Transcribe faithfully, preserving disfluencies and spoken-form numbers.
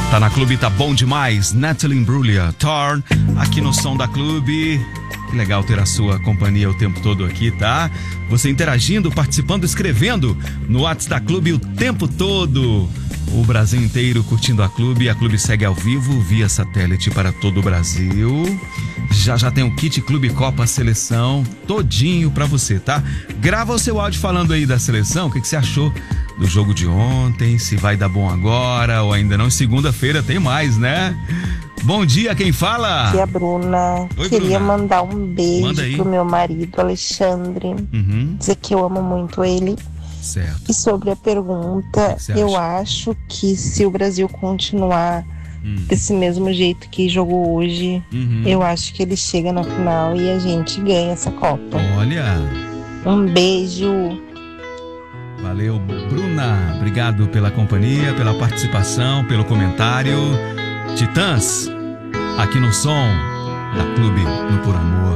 Tá na Clube, tá bom demais. Natalie Imbruglia, Torn, aqui no Som da Clube. Que legal ter a sua companhia o tempo todo aqui, tá? Você interagindo, participando, escrevendo no WhatsApp da Clube o tempo todo. O Brasil inteiro curtindo a Clube. A Clube segue ao vivo via satélite para todo o Brasil. Já já tem o kit Clube Copa Seleção todinho pra você, tá? Grava o seu áudio falando aí da seleção. O que, que você achou do jogo de ontem? Se vai dar bom agora ou ainda não. Segunda-feira tem mais, né? Bom dia, quem fala? Aqui é a Bruna. Oi, Queria Bruna. mandar um beijo Manda aí. pro meu marido, Alexandre. Uhum. Dizer que eu amo muito ele. Certo. E sobre a pergunta, O que você eu acha? acho que se o Brasil continuar Hum. desse mesmo jeito que jogou hoje, Uhum. eu acho que ele chega na final e a gente ganha essa Copa. Olha, Um beijo. valeu, Bruna. Obrigado pela companhia, pela participação, pelo comentário. Titãs, aqui no Som da Clube no Por Amor.